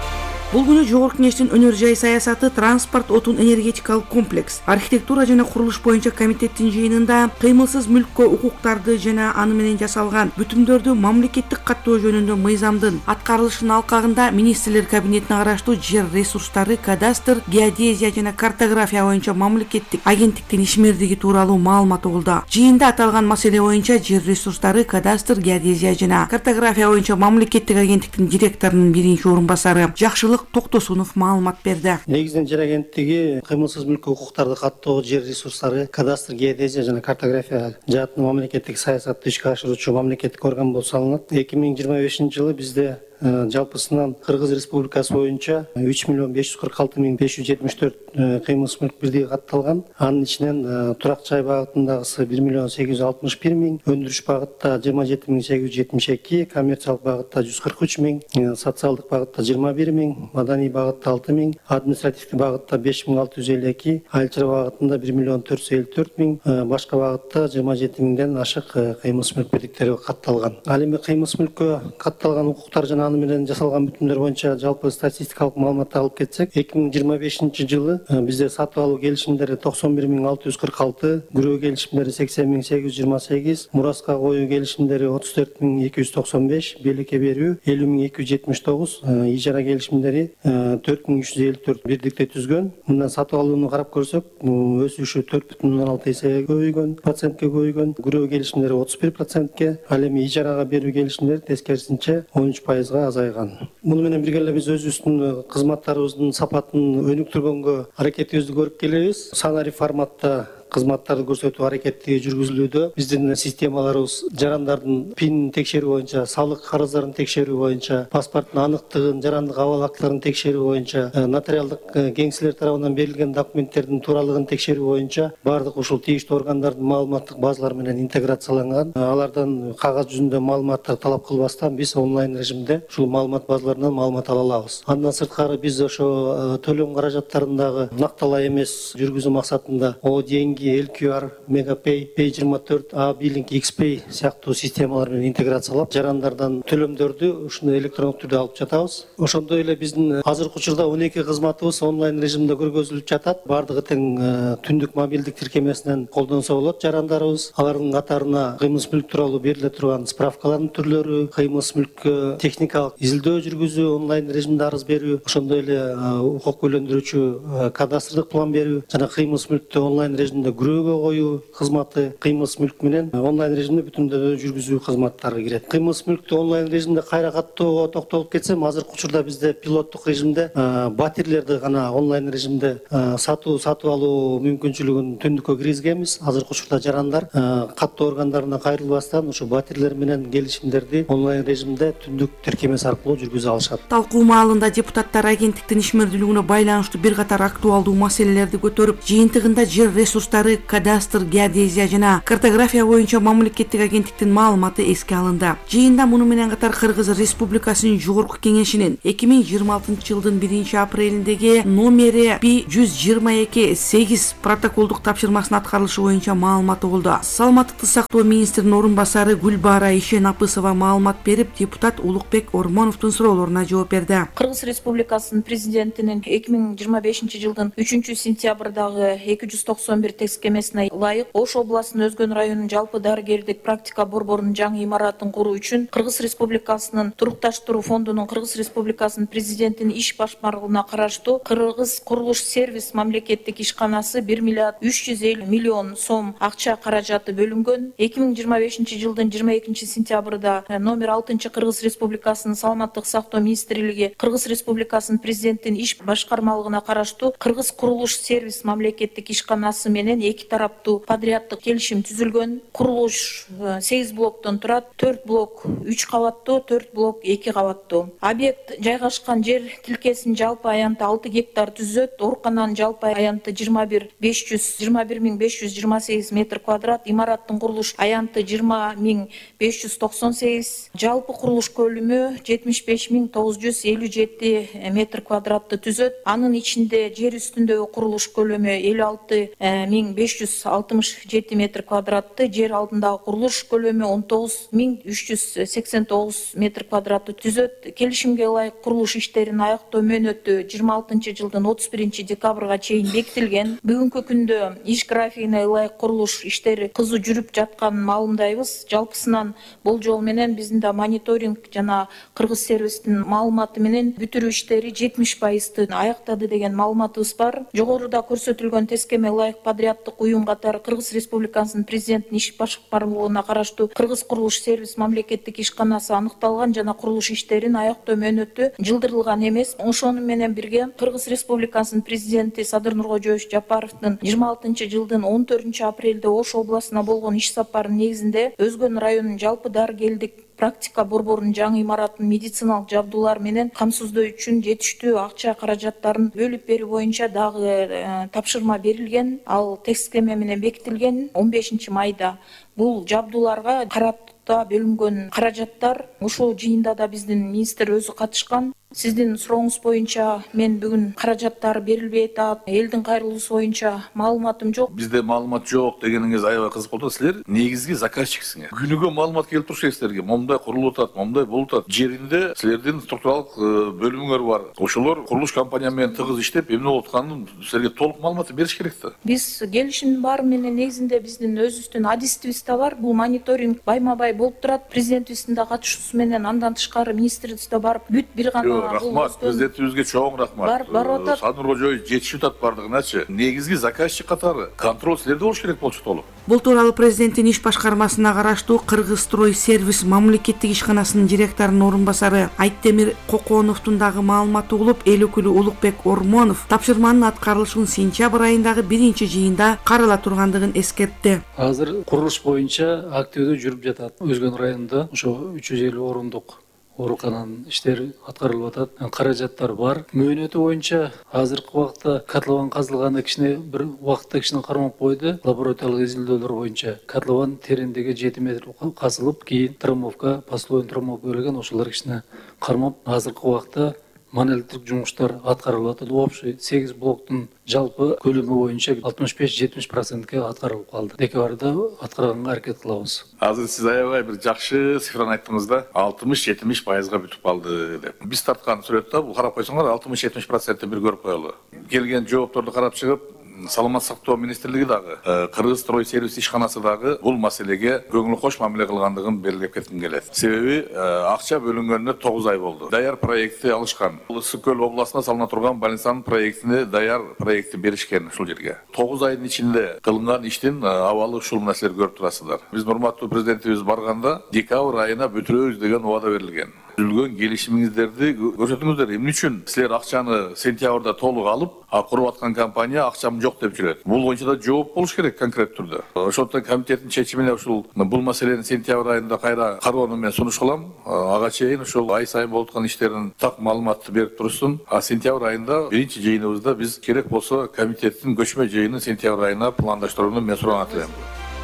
Бул күнү Жогорку Кеңештин өнөр жай саясаты, транспорт, отун энергетикалык комплекс, архитектура жана курулуш боюнча комитеттин жыйынында кыймылсыз мүлккө укуктарды жана аны менен жасалган бүтүмдөрдү мамлекеттик каттоо жөнүндө мыйзамдын аткарылышынын алкагында министрлер кабинетине караштуу жер ресурстары, кадастр, геодезия жана картография боюнча мамлекеттик агенттиктин ишмердиги тууралуу маалымат алды. Жыйында аталган маселе боюнча жер ресурстары, кадастр, геодезия жана картография боюнча мамлекеттик агенттиктин директорунун биринчи орун басары Жакшылык Токтосунов маалымат берди. Негизинен жер агенттиги кыймылсыз мүлккө укуктарды каттоо, жер ресурстары, кадастр, геодезия жана картография жаатын мамлекеттик саясатты ишке ашыруучу мамлекеттик орган болуп саналат. эки миң жыйырма бешинчи жылы бизде жалпысынан Кыргыз Республикасы боюнча үч миллион беш жүз кырк алты миң беш жүз жетимиш төрт кыймылсыз мүлк бирдиги катталган. Анын ичинен турак жай багытындагысы бир миллион сегиз жүз алтымыш бир миң, өндүрүш багытта жыйырма жети миң сегиз жүз жетимиш эки, коммерциялык багытта жүз кырк үч миң, социалдык багытта жыйырма бир миң, маданий багытта алты миң, административдик багытта беш миң алты жүз элүү эки, айыл чарба багытында бир миллион төрт жүз элүү төрт миң, башка багытта жыйырма жети миңден ашык кыймылсыз мүлк бирдиктери катталган. Ал эми кыймылсыз мүлккө катталган укуктар жана менен жасалган бүтүмдөр боюнча жалпы статистикалык маалыматты алып кетсек, эки миң жыйырма бешинчи жылы бизде сатып алуу келишимдери токсон бир миң алты жүз кырк алты, күрөө келишимдери сексен миң сегиз жүз жыйырма сегиз, мураска коюу келишимдери отуз төрт миң эки жүз токсон беш, белекке берүү элүү миң эки жүз жетимиш тогуз, ижара келишимдери төрт миң үч жүз элүү төрт бирдикте түзгөн. Мындан сатып алууну карап көрсөк, өсүшү төрт бүтүн ондон алты эсеге көбөйгөн, процентке көбөйгөн, күрөө келишимдери отуз бир процентке, ал эми ижарага берүү келишимдери тескерисинче он үч пайызга азайган. Муну менен бирге эле биз өзүбүздүн кызматтарыбыздын сапатын өнүктүргөнгө аракетибизди көрүп келебиз. Санари форматта кызматтарды көрсөтүү аракети жүргүзүлүүдө. Биздин системаларыбыз жарандардын пин текшерүү боюнча, салык карыздарын текшерүү боюнча, паспорттун аныктыгын, жарандык абал актыларын текшерүү боюнча, нотариалдык кеңселер тарабынан берилген документтердин тууралыгын текшерүү боюнча баардык ушул тийиштүү органдардын маалыматтык базалары менен интеграцияланган. Алардан кагаз жүзүндө маалыматтар талап кылбастан биз онлайн режимде ушул маалымат базаларынан маалымат ала алабыз. Андан сырткары биз ошо төлөм каражаттарындагы накталай эмес жүргүзүү максатында О деньги, Эл Кью Ар, Мегапей, Пей жыйырма төрт, А Билинг, Xpay сыяктуу системалар менен интеграциялап, жарандардан төлөмдөрдү ушуну электрондук түрдө алып жатабыз. Ошондой эле биздин азыркы учурда он эки кызматыбыз онлайн режимде көргөзүлүп жатат. Бардыгы тең түндүк мобилдик тиркемесинен колдонсо болот жарандарыбыз. Алардын катарына кыймылсыз мүлк тууралуу бериле турган справкалардын түрлөрү, кыймылсыз мүлккө техникалык изилдөө жүргүзүү, онлайн режимде арыз берүү, ошондой эле укук көйлөндүрүүчү кадастрдык план берүү жана кыймылсыз мүлктү онлайн режимде күрөөгө коюу кызматы, кыймылсыз мүлк менен онлайн режимде бүтүндөй жүргүзүү кызматтары кирет. Кыймылсыз мүлктү онлайн режимде кайра каттоого токтолуп кетсем, азыркы учурда бизде пилоттук режимде батирлерди гана онлайн режимде сатуу сатып алуу мүмкүнчүлүгүн түндүккө киргизгенбиз. Азыркы учурда жарандар каттоо органдарына кайрылбастан ушу батирлер менен келишимдерди онлайн режимде түндүк тиркемеси аркылуу жүргүзө алышат. Талкуу маалында депутаттар агенттиктин ишмердүүлүгүнө байланыштуу бир катар актуалдуу маселелерди көтөрүп, жыйынтыгында жер ресурстары, кадастр, геодезия жана картография боюнча мамлекеттик агенттиктин маалыматы эске алынды. Жыйында муну менен катар Кыргыз Республикасынын жогорку кеңешинин эки миң жыйырмалтынчы жылдын биринчи апрелиндеги номери Пи жүз жыйырма эки сегиз протоколдук тапшырмасынын аткарылышы боюнча маалыматы болду. Саламаттыкты сактоо министринин орун басары Гүлбара Ишенапысова маалымат берип, депутат Улукбек Ормоновдун суроолоруна жооп берди. Кыргыз Республикасынын президентинин эки миң жыйырма бешинчи жылдын үчүнчү сентябрдагы эки жүз токсон бир текстемесине ылайык Ош областынын Өзгөн районунун жалпы дарыгерлик практика борборунун жаңы имаратын куруу үчүн Кыргыз Республикасынын турукташтыруу фондунун Кыргыз Республикасынын президентинин иш башкармалыгына караштуу Кыргыз курулуш сервис мамлекеттик ишканасы бир миллиард үч жүз элүү миллион сом акча каражаты бөлүнгөн. эки миң жыйырма бешинчи жылдын жыйырма экинчи сентябрда номер алтынчы Кыргыз Республикасынын саламаттык сактоо министрлиги Кыргыз Республикасынын президентинин иш башкармалыгына караштуу Кыргыз курулуш сервис мамлекеттик ишканасы менен эки тараптуу подряддык келишим түзүлгөн. Курулуш сегиз блоктон турат. төрт блок үч кабаттуу, төрт блок эки кабаттуу. Объект жайгашкан жер тилкесинин жалпы аянты алты гектар түзөт. Оорукананын жалпы аянты жыйырма бир миң беш жүз жыйырма сегиз метр квадрат. Имараттын курулуш аянты жыйырма миң беш жүз токсон сегиз. Жалпы курулуш көлүмү жетимиш беш миң тогуз жүз элүү жети метр квадратты түзөт. Анын ичинде жер үстүндөгү курулуш көлөмү элүү алты миң беш жүз алтымыш жети метр квадратты, жер алдындагы курулуш көлөмү он тогуз миң үч жүз сексен тогуз метр квадратты түзөт. Келишимге ылайык курулуш иштерин аяктоо мөөнөтү жыйырма алтынчы жылдын отуз биринчи декабрга чейин бекитилген. Бүгүнкү күндө иш графигине ылайык курулуш иштери кызуу жүрүп жатканын маалымдайбыз. Жалпысынан болжол менен биздин да мониторинг жана Кыргыз сервистин маалыматы менен бүтүрүү иштери жетимиш пайызды аяктады деген маалыматыбыз бар. Жогоруда көрсөтүлгөн тескеме ылайык подряддык уюм катары Кыргыз Республикасынын президентинин иш башкармалыгына караштуу Кыргыз курулуш сервис мамлекеттик ишканасы аныкталган жана курулуш иштерин аяктоо мөөнөтү жылдырылган эмес. Ошону менен бирге Кыргыз Республикасынын президенти Садыр Нуркожоевич Жапаровдун жыйырма алтынчы жылдын он төртүнчү апрелде Ош областына болгон иш сапарынын негизинде Өзгөн районунун жалпы дарыгерлик практика борборунун жаңы имаратын медициналык жабдуулар менен камсыздоо үчүн жетиштүү акча каражаттарын бөлүп берүү боюнча дагы тапшырма берилген. Ал текстеме менен бекитилген он бешинчи майда. Бул жабдууларга каратта бөлүнгөн каражаттар ушул жыйында да биздин министр өзү катышкан. Сиздин сурооңуз боюнча мен бүгүн каражаттар берилбей атат, элдин кайрылуусу боюнча маалыматым жок. Бизде маалымат жок дегениңиз аябай кызык болду. Силер негизги заказчиксиңер. Күнүгө маалымат келип турса силерге момундай курулуп атат, момундай болуп атат. Жеринде силердин структуралык бөлүмүңөр бар. Ошолор курулуш компания менен тыгыз иштеп, эмне болуп атканын силерге толук маалымат бериш керек да. Биз келишимдин баары менен негизинде биздин өзүбүздүн адистибиз да бар. Бул мониторинг байма-бай болуп турат. Президентибиздин да катышуусу менен андан тышкары министрибиз да барып бүт бир гана рахмат. Президентибизге чоң рахмат. Барып атат. Садыр Кожой жетишип атат бардыгыначы. Негизги заказчик катары контроль силерде болуш керек болчу толук. Бул тууралуу президенттин иш башкармасына караштуу Кыргызстрой сервис мамлекеттик ишканасынын директорунун орун басары Айтемир Коконовдун дагы маалыматы угулуп, эл өкүлү Улукбек Ормонов тапшырманын аткарылышын сентябрь айындагы биринчи жыйында карала тургандыгын эскертти. Азыр курулуш боюнча активдүү жүрүп жатат. Өзгөн районунда ошо үч жүз элүү орундук оорукананын иштери аткарылып атат. Каражаттар бар. Мөөнөтү боюнча азыркы убакта котлован казылганы кичине бир убакытта кичине кармап койду. Лабораториялык изилдөөлөр боюнча котлован тереңдиги жети метр казылып, кийин травмовка, постоянный травмовка берилген, ошолор кичине кармап, азыркы убакта монолиттик жумуштар аткарылып атат. Общий сегиз блоктун жалпы көлөмү боюнча алтымыш беш жетимиш процентке аткарылып калды. Декабрда аткарганга аракет кылабыз. Азыр сиз аябай бир жакшы цифраны айттыңыз да, алтымыш жетимиш пайызга бүтүп калды деп. Биз тарткан сүрөттө бул карап койсоңор алтымыш жетимиш процентти бир көрүп коелу. Келген жоопторду карап чыгып, Саламат сактоо министрлиги дагы, Кыргызстрой сервис ишканасы дагы бул маселеге көңүл кош мамиле кылгандыгын белгилеп кетким келет. Себеби акча бөлүнгөнүнө тогуз ай болду. Даяр проекти алышкан. Ысык көл областына салына турган больницанын проектине даяр проекти беришкен ушул жерге. тогуз айдын ичинде кылынган иштин абалы ушул нерселерди көрүп турасыздар. Биз урматтуу президентибиз барганда декабрь айына бүтүрөбүз деген убада берилген. Түзүлгөн келишимиңиздерди көрсөтүңүздөр. Эмне үчүн силер акчаны сентябрда толук алып, а куруп аткан компания акчам жок деп жүрөт? Бул боюнча да жооп болуш керек конкреттүү түрдө. Ошондон комитеттин чечимине ушул бул маселени сентябрь айында кайра кароону менен сунуш кылам. Ага чейин ушул ай сайын болуп аткан иштерин так маалыматты берип турушсун. А сентябрь айында биринчи жыйыныбызда биз керек болсо комитеттин көчмө жыйынын сентябрь айына пландаштырууну мен суранат элем.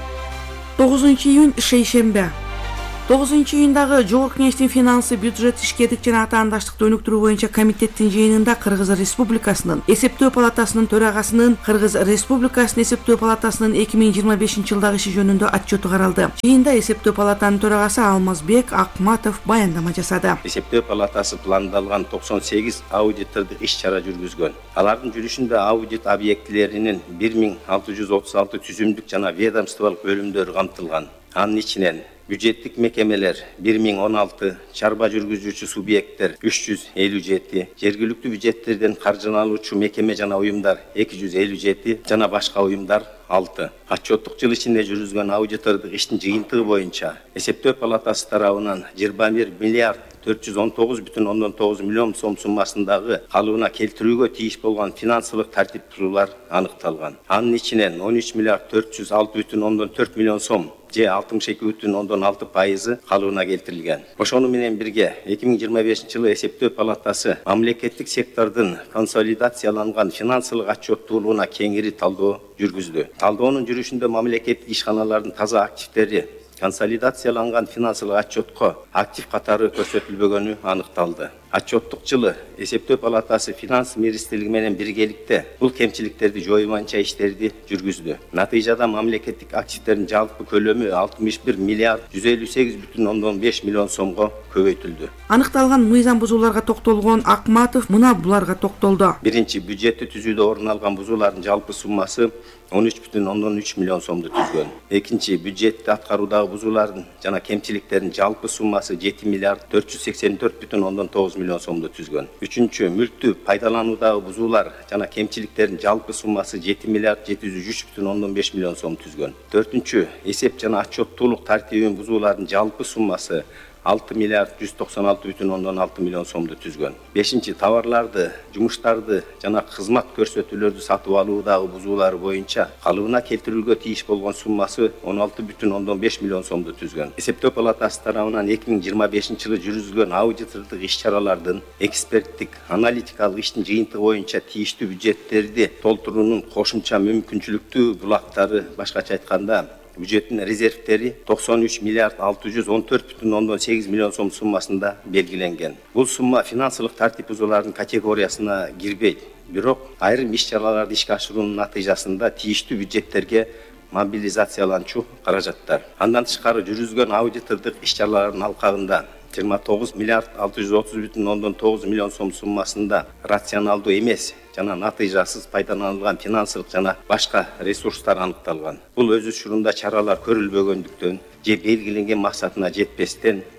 тогузунчу июнь шейшембе. тогузунчу июндагы Жогорку Кеңештин финансы, бюджет, ишкерлик жана атаандаштыкты өнүктүрүү боюнча комитеттин жыйынында Кыргыз Республикасынын эсептөө палатасынын төрагасынын, Кыргыз Республикасынын эсептөө палатасынын эки миң жыйырма бешинчи жылдагы иши жөнүндө отчету каралды. Жыйында эсептөө палатанын төрагасы Алмазбек Акматов баяндама жасады. Эсептөө палатасы пландалган токсон сегиз аудитордук иш-чара жүргүзгөн. Алардын жүрүшүндө аудит объектилеринин бир миң алты жүз отуз алты түзүмдүк жана ведомстволук бөлүмдөр камтылган. Анын ичинен бюджеттик мекемелер бир миң он алты, чарба жүргүзүүчү субъекттер үч жүз элүү жети, жергиликтүү бюджеттерден каржылануучу мекеме жана уюмдар эки жүз элүү жети жана башка уюмдар алты. Отчеттук жыл ичинде жүргүзгөн аудитордук иштин жыйынтыгы боюнча эсептөө палатасы тарабынан жыйырма бир миллиард төрт жүз он тогуз бүтүн ондон тогуз миллион сом суммасындагы калыбына келтирүүгө тийиш болгон финансылык тартип туруулар аныкталган. Анын ичинен он үч миллиард төрт жүз алты бүтүн ондон төрт миллион сом же алтымыш эки бүтүн ондон алты пайызы калыбына келтирилген. Ошону менен бирге эки миң жыйырма бешинчи жылы эсептөө палатасы мамлекеттик сектордун консолидацияланган финансылык отчеттуулугуна кеңири талдоо жүргүздү. Талдоонун жүрүшүндө мамлекеттик ишканалардын таза активдери консолидацияланган финансылык отчетко актив катары көрсөтүлбөгөнү аныкталды. Отчеттук жылы эсептөө палатасы финанс министрлиги менен биргеликте бул кемчиликтерди жою боюнча иштерди жүргүздү. Натыйжада мамлекеттик активдердин жалпы көлөмү алтымыш бир миллиард жүз элүү сегиз бүтүн ондон беш миллион сомго көбөйтүлдү. Аныкталган мыйзам бузууларга токтолгон Акматов мына буларга токтолду. Биринчи, бюджетти түзүүдө орун алган бузуулардын жалпы суммасы он үч бүтүн ондон үч миллион сомду түзгөн. Экинчи, бюджетти аткаруудагы бузуулардын жана кемчиликтердин жалпы суммасы жети миллиард төрт жүз сексен төрт бүтүн ондон тогуз миллион сомду түзгөн. Үчүнчү, мүлктү пайдалануудагы бузуулар жана кемчиликтердин жалпы суммасы жети миллиард жети жүз үч бүтүн ондон беш миллион сом түзгөн. Төртүнчү, эсеп жана отчеттуулук тартибинин бузуулардын жалпы суммасы алты миллиард жүз токсон алты бүтүн ондон алты миллион сомду түзгөн. Бешинчи, товарларды, жумуштарды жана кызмат көрсөтүүлөрдү сатып алуудагы бузуулары боюнча калыбына келтирүүгө тийиш болгон суммасы он алты бүтүн ондон беш миллион сомду түзгөн. Эсептөө палатасы тарабынан эки миң жыйырма бешинчи жылы жүргүзгөн аудитордук иш-чаралардын эксперттик аналитикалык иштин жыйынтыгы боюнча тийиштүү бюджеттерди толтуруунун кошумча мүмкүнчүлүктүү булактары, башкача айтканда бюджеттин резервтери токсон үч миллиард алты жүз он төрт бүтүн ондон сегиз миллион сом суммасында белгиленген. Бул сумма финансылык тартип бузуулардын категориясына кирбейт. Бирок айрым иш-чараларды ишке ашыруунун натыйжасында тийиштүү бюджеттерге мобилизацияланчу каражаттар. Андан тышкары жүргүзгөн аудитордук иш-чаралардын алкагында жыйырма тогуз миллиард алты жүз отуз бүтүн ондон тогуз миллион сом суммасында рационалдуу эмес жана натыйжасыз пайдаланылган финансылык жана башка ресурстар аныкталган. Бул өз учурунда чаралар көрүлбөгөндүктөн же белгиленген максатына жетпестен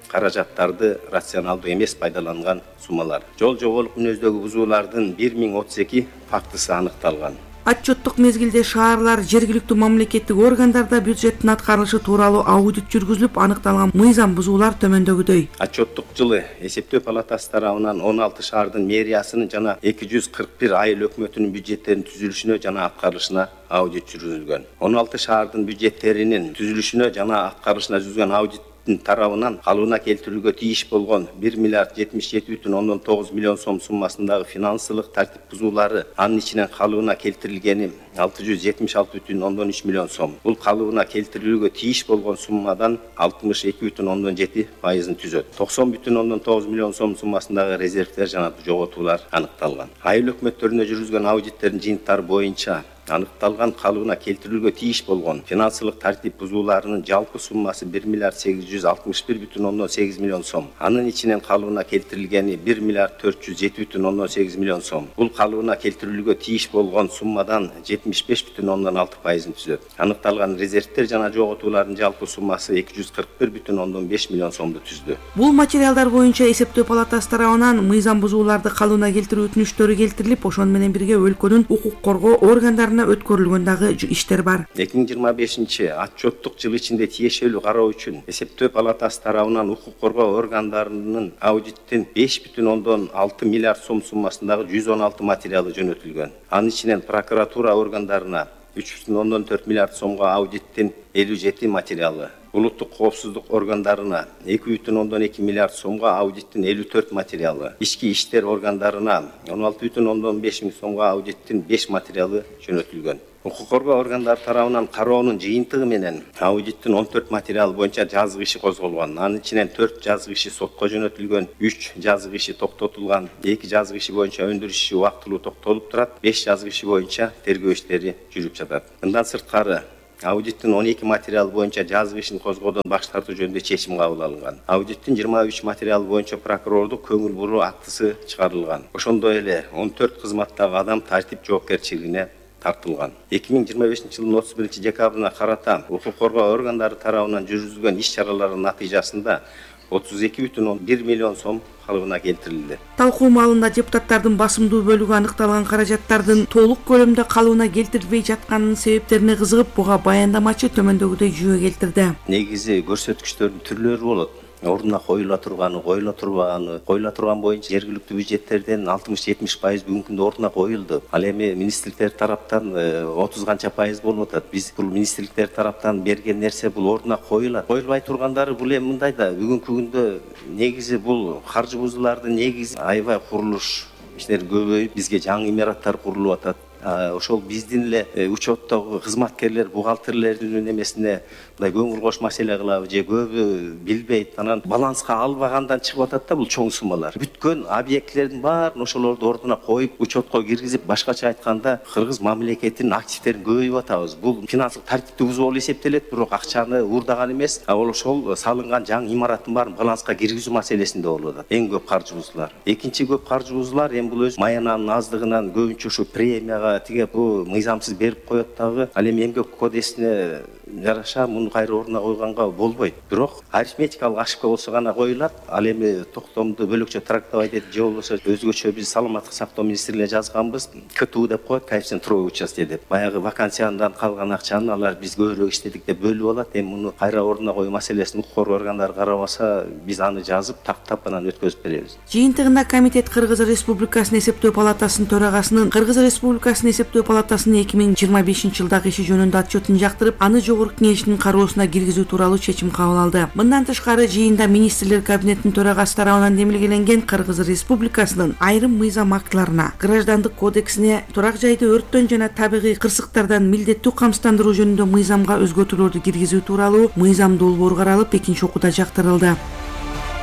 каражаттарды рационалдуу эмес пайдаланган суммалар. Жол жоболук мүнөздөгү бузуулардын бир миң отуз эки фактысы аныкталган. Отчеттук мезгилде шаарлар, жергиликтүү мамлекеттик органдарда бюджеттин аткарылышы тууралуу аудит жүргүзүлүп, аныкталган мыйзам бузуулар төмөндөгүдөй. Отчеттук жылы эсептөө палатасы тарабынан он алты шаардын мэриясынын жана эки жүз кырк бир айыл өкмөтүнүн бюджеттеринин түзүлүшүнө жана аткарылышына аудит жүргүзүлгөн. он алты шаардын бюджеттеринин түзүлүшүнө жана аткарылышына жүргүзгөн аудит тарабынан калыбына келтирүүгө тийиш болгон бир миллиард жетимиш жети бүтүн ондон тогуз миллион сом суммасындагы финансылык тартип бузуулары, анын ичинен калыбына келтирилгени алты жүз жетимиш алты бүтүн ондон үч миллион сом. Бул калыбына келтирүүгө тийиш болгон суммадан алтымыш эки бүтүн ондон жети пайызын түзөт. токсон бүтүн ондон тогуз миллион сом суммасындагы резервтер жана жоготуулар аныкталган. Айыл өкмөттөрүнө жүргүзгөн аудиттердин жыйынтыктары боюнча аныкталган калыбына келтирүүгө тийиш болгон финансылык тартип бузууларынын жалпы суммасы бир миллиард сегиз жүз алтымыш бир бүтүн ондон сегиз миллион сом. Анын ичинен калыбына келтирилгени бир миллиард төрт жүз жети бүтүн ондон сегиз миллион сом. Бул калыбына келтирүүгө тийиш болгон суммадан жетимиш беш бүтүн ондон алты пайызын түзөт. Аныкталган резервтер жана жоготуулардын жалпы суммасы эки жүз кырк бир бүтүн ондон беш миллион сомду түздү. Бул материалдар боюнча эсептөө палатасы тарабынан мыйзам бузууларды калыбына келтирүү өтүнүчтөрү келтирилип, ошону менен бирге өлкөнүн укук коргоо органдарына өткөрүлгөн дагы иштер бар. эки миң жыйырма бешинчи отчеттук жыл ичинде тиешелүү кароо үчүн эсептөө палатасы тарабынан укук коргоо органдарынын аудиттин беш бүтүн ондон алты миллиард сом суммасындагы жүз он алты материалы жөнөтүлгөн. Анын ичинен прокуратура органдарына үч бүтүн ондон төрт миллиард сомго аудиттин элүү жети материалы, улуттук коопсуздук органдарына эки бүтүн ондон эки миллиард сомго аудиттин элүү төрт материалы, ички иштер органдарына он алты бүтүн ондон беш миң сомго аудиттин беш материалы жөнөтүлгөн. Укук коргоо органдары тарабынан кароонун жыйынтыгы менен аудиттин он төрт материалы боюнча жазык иши козголгон. Анын ичинен төрт жазык иши сотко жөнөтүлгөн, үч жазык иши токтотулган, эки жазык иши боюнча өндүрүш иши убактылуу токтолуп турат, беш жазык иши боюнча тергөө иштери жүрүп жатат. Мындан сырткары аудиттин он эки материалы боюнча жазык ишин козгоодон баш тартуу жөнүндө чечим кабыл алынган. Аудиттин жыйырма үч материалы боюнча прокурордук көңүл буруу актысы чыгарылган. Ошондой эле он төрт кызматтагы адам тартип жоопкерчилигине тартылган. эки миң жыйырма бешинчи жылдын отуз биринчи декабрына карата укук коргоо органдары тарабынан жүргүзүлгөн иш-чаралардын натыйжасында отуз эки бүтүн бир миллион сом калыбына келтирилди. Талкуу маалында депутаттардын басымдуу бөлүгү аныкталган каражаттардын толук көлөмдө калыбына келтирилбей жатканынын себептерине кызыгып, буга баяндамачы төмөндөгүдөй жүйө келтирди. Негизи көрсөткүчтөрдүн түрлөрү болот. Ордуна коюла турганы, коюла турбаганы, коюла турган боюнча жергиликтүү бюджеттерден алтымыш жетимиш пайыз бүгүнкү күндө ордуна коюлду. Ал эми министрликтер тараптан отуз канча пайыз болуп атат. Биз бул министрликтер тараптан берген нерсе бул ордуна коюлат. Коюлбай тургандары бул эми мындай да, бүгүнкү күндө негизи бул каржы бузуулардын негизи аябай курулуш иштери көбөйүп, бизге жаңы имараттар курулуп атат. Ошол биздин эле учеттогу кызматкерлер, бухгалтерлердин эмесине мындай көңүл кош маселе кылабы же көбү билбейт, анан баланска албагандан чыгып атат да бул чоң суммалар. Бүткөн объектлердин баарын ошолорду ордуна коюп, учетко киргизип, башкача айтканда кыргыз мамлекетинин активтерин көбөйүп атабыз. Бул финансылык тартипти бузуу болуп эсептелет, бирок акчаны уурдаган эмес, ал ошол салынган жаңы имараттын баарын баланска киргизүү маселесинде болуп атат. Эң көп каржы бузуулар. Экинчи көп каржы бузуулар эми бул өз маянанын аздыгынан көбүнчө ушу премияга тиге бул мыйзамсыз берип коет дагы. Ал эми эмгек кодексине жараша муну кайра ордуна койгонго болбойт. Бирок арифметикалык ошибка болсо гана коюлат. Ал эми токтомду бөлөкчө трактовать этип же болбосо өзгөчө биз саламаттык сактоо министрлигине жазганбыз. КТУ деп коет, коэффициент трое участие деп. Баягы вакансиядан калган акчаны алар биз көбүрөөк иштедик деп бөлүп алат. Эми муну кайра ордуна коюу маселесин укук коргоо органдары карабаса, биз аны жазып, тактап анан өткөзүп беребиз. Жыйынтыгында комитет Кыргыз Республикасынын эсептөө палатасынын төрагасынын Кыргыз Республикасынын эсептөө палатасынын эки миң жыйырма бешинчи жылдагы иши жөнүндө отчетун жактырып, аны жогорку кеңештин кароосуна киргизүү тууралуу чечим кабыл алды. Мындан тышкары жыйында министрлер кабинетинин төрагасы тарабынан демилгеленген Кыргыз Республикасынын айрым мыйзам актыларына, граждандык кодексине турак жайды өрттөн жана табигый кырсыктардан милдеттүү камсыздандыруу жөнүндө мыйзамга өзгөртүүлөрдү киргизүү тууралуу мыйзам долбоору каралып, экинчи окууда жактырылды.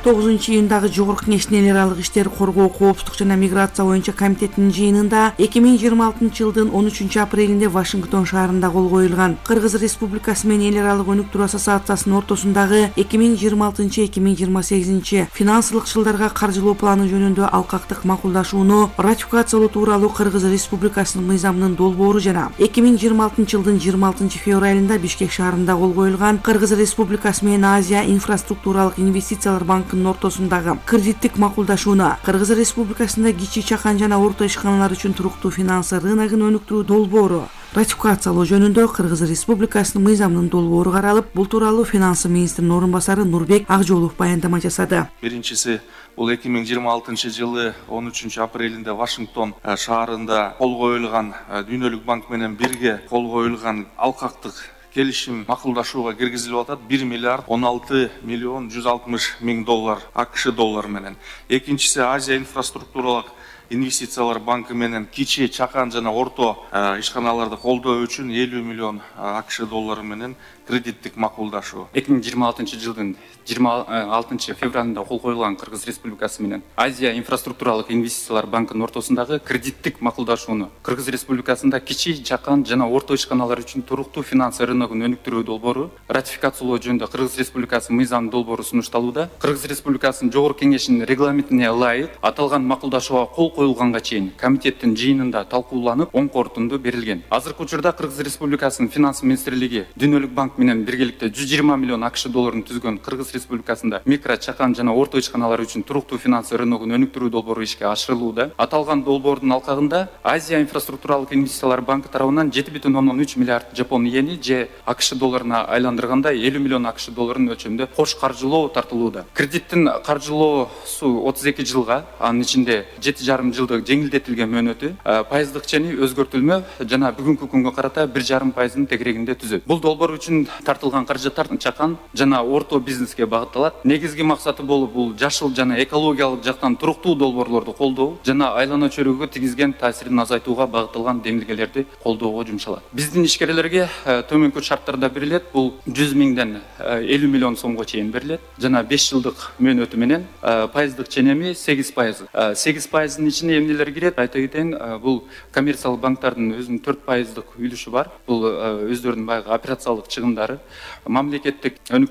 тогузунчу июндагы жогорку кеңештин эл аралык иштер коргоо, коопсуздук жана миграция боюнча комитетинин жыйынында эки миң жыйырма алтынчы жылдын он үчүнчү апрелинде Вашингтон шаарында кол коюлган Кыргыз Республикасы менен эл аралык өнүктүрүү ассоциациясынын ортосундагы эки миң жыйырма алтынчы эки миң жыйырма сегизинчи финансылык жылдарга каржылоо планы жөнүндө алкактык макулдашууну ратификациялоо тууралуу Кыргыз Республикасынын мыйзамынын долбоору жана эки миң жыйырма алтынчы жылдын жыйырма алтынчы февралында Бишкек шаарында кол коюлган Кыргыз Республикасы менен Азия инфраструктуралык инвестициялар банкынын ортосундагы кредиттик макулдашууну Кыргыз Республикасында кичи, чакан жана орто ишканалар үчүн туруктуу финансы рыногун өнүктүрүү долбоору ратификациялоо жөнүндө Кыргыз Республикасынын мыйзамынын долбоору каралып, бул тууралуу финансы министринин орун басары Нурбек Акжолов баяндама жасады. Биринчиси бул эки миң жыйырма алтынчы жылы он үчүнчү апрелинде Вашингтон шаарында кол коюлган Дүйнөлүк банк менен бирге кол коюлган алкактык келишим макулдашууга киргизилип атат. бир миллиард он алты миллион жүз алтымыш миң доллар АКШ доллары менен. Экинчиси Азия инфраструктуралык инвестициялар банкы менен кичи, чакан жана орто ишканаларды колдоо үчүн элүү миллион АКШ доллары менен кредиттик макулдашуу. эки миң жыйырма алтынчы жылдын жыйырма алтынчы февралында кол коюлган Кыргыз Республикасы менен Азия инфраструктуралык инвестициялар банкынын ортосундагы кредиттик макулдашууну Кыргыз Республикасында кичи, чакан жана орто ишканалар үчүн туруктуу финансы рыногун өнүктүрүү долбоору ратификациялоо жөнүндө Кыргыз Республикасынын мыйзам долбоору сунушталууда. Кыргыз Республикасынын жогорку кеңешинин регламентине ылайык аталган макулдашууга кол коюлганга чейин комитеттин жыйынында талкууланып, оң корутунду берилген. Азыркы учурда Кыргыз Республикасынын финансы министрлиги Дүйнөлүк банк менен биргеликте жүз жыйырма миллион АКШ долларын түзгөн Кыргыз Республикасында микро, чакан жана орто ишканалар үчүн туруктуу финансы рыногун өнүктүрүү долбоору ишке ашырылууда. Аталган долбоордун алкагында Азия инфраструктуралык инвестициялар банкы тарабынан жети бүтүн ондон үч миллиард жапон йени же АКШ долларына айландырганда элүү миллион АКШ долларынын өлчөмүндө кош каржылоо тартылууда. Кредиттин каржылоосу отуз эки жылга, анын ичинде жети жарым жылдык жеңилдетилген мөөнөтү, пайыздык чени өзгөртүлмө жана бүгүнкү күнгө карата бир жарым пайыздын тегерегинде түзөт. Бул долбоор үчүн тартылган каражаттар чакан жана орто бизнеске багытталат. Негизги максаты болуп бул жашыл жана экологиялык жактан туруктуу долбоорлорду колдоо жана айлана чөйрөгө тийгизген таасирин азайтууга багытталган демилгелерди колдоого жумшалат. Биздин ишкерлерге төмөнкү шарттарда берилет. Бул жүз миңден элүү миллион сомго чейин берилет жана беш жылдык мөөнөтү менен пайыздык ченеми сегиз пайыз. сегиз пайыздын ичине эмнелер кирет? Айта кетейин, бул коммерциялык банктардын өзүнүн төрт пайыздык үлүшү бар. Бул өздөрүнүн баягы операциялык чыгымдары, мамлекеттик өнүктүрүү